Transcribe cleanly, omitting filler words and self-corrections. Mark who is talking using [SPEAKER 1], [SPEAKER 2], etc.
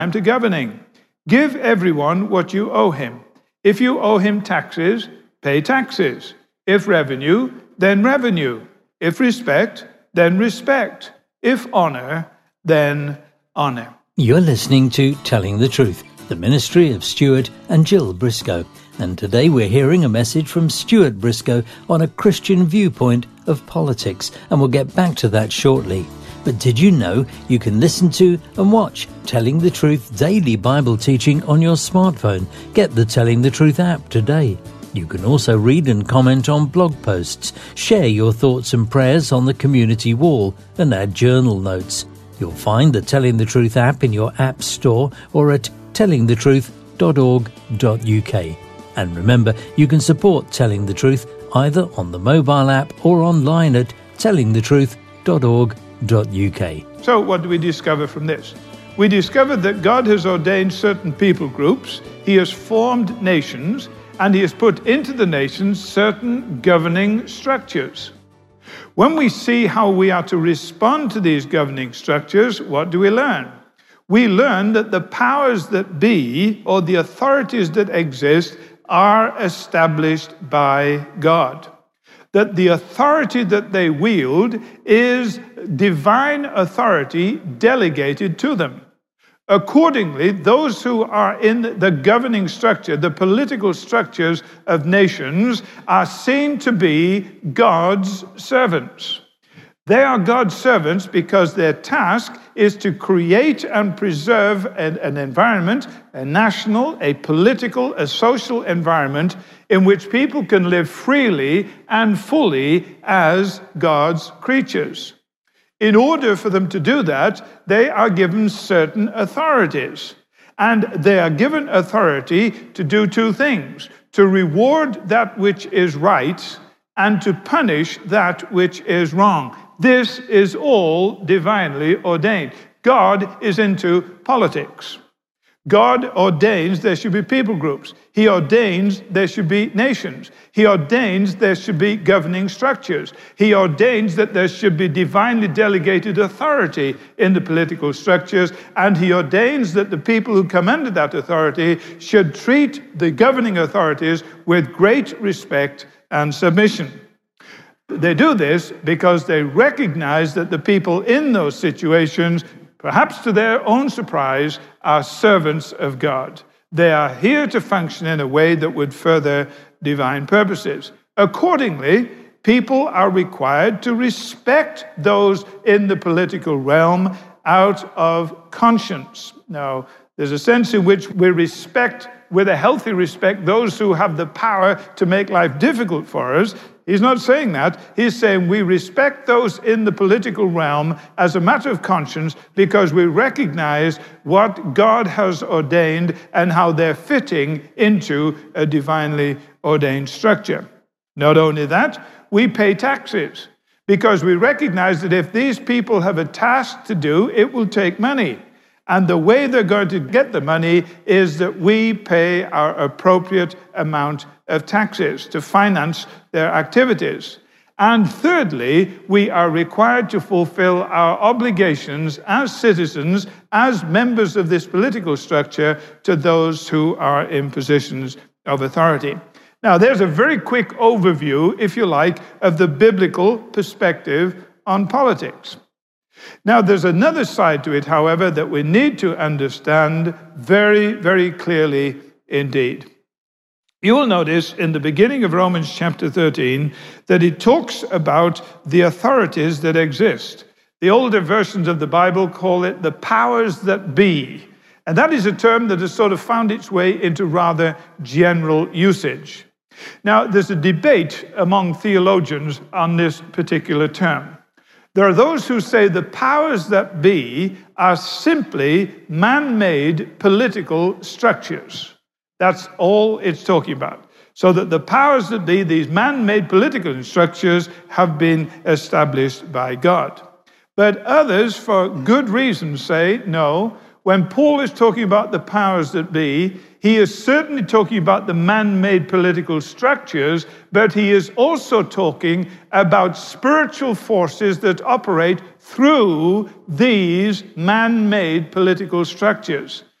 [SPEAKER 1] to governing. Give everyone what you owe him. If you owe him taxes, pay taxes. If revenue, then revenue. If respect, then respect. If honor, then honor.
[SPEAKER 2] You're listening to Telling the Truth, the ministry of Stuart and Jill Briscoe. And today we're hearing a message from Stuart Briscoe on a Christian viewpoint of politics. And we'll get back to that shortly. But did you know you can listen to and watch Telling the Truth daily Bible teaching on your smartphone? Get the Telling the Truth app today. You can also read and comment on blog posts, share your thoughts and prayers on the community wall, and add journal notes. You'll find the Telling the Truth app in your app store or at tellingthetruth.org.uk. And remember, you can support Telling the Truth either on the mobile app or online at tellingthetruth.org.uk.
[SPEAKER 1] So what do we discover from this? We discover that God has ordained certain people groups, He has formed nations, and He has put into the nations certain governing structures. When we see how we are to respond to these governing structures, what do we learn? We learn that the powers that be, or the authorities that exist, are established by God. That the authority that they wield is divine authority delegated to them. Accordingly, those who are in the governing structure, the political structures of nations, are seen to be God's servants. They are God's servants because their task is to create and preserve an environment, a national, a political, a social environment in which people can live freely and fully as God's creatures. In order for them to do that, they are given certain authorities. And they are given authority to do two things: to reward that which is right and to punish that which is wrong. This is all divinely ordained. God is into politics. God ordains there should be people groups. He ordains there should be nations. He ordains there should be governing structures. He ordains that there should be divinely delegated authority in the political structures, and He ordains that the people who come under that authority should treat the governing authorities with great respect and submission. They do this because they recognize that the people in those situations, perhaps to their own surprise, are servants of God. They are here to function in a way that would further divine purposes. Accordingly, people are required to respect those in the political realm out of conscience. Now, there's a sense in which we respect, with a healthy respect, those who have the power to make life difficult for us. He's not saying that. He's saying we respect those in the political realm as a matter of conscience because we recognize what God has ordained and how they're fitting into a divinely ordained structure. Not only that, we pay taxes because we recognize that if these people have a task to do, it will take money. And the way they're going to get the money is that we pay our appropriate amount of taxes to finance their activities. And thirdly, we are required to fulfill our obligations as citizens, as members of this political structure, to those who are in positions of authority. Now, there's a very quick overview, if you like, of the biblical perspective on politics. Now, there's another side to it, however, that we need to understand very, very clearly indeed. You will notice in the beginning of Romans chapter 13 that it talks about the authorities that exist. The older versions of the Bible call it the powers that be. And that is a term that has sort of found its way into rather general usage. Now, there's a debate among theologians on this particular term. There are those who say the powers that be are simply man-made political structures. That's all it's talking about. So that the powers that be, these man-made political structures, have been established by God. But others, for good reason, say, no, When Paul is talking about the powers that be, he is certainly talking about the man-made political structures, but he is also talking about spiritual forces that operate through these man-made political structures.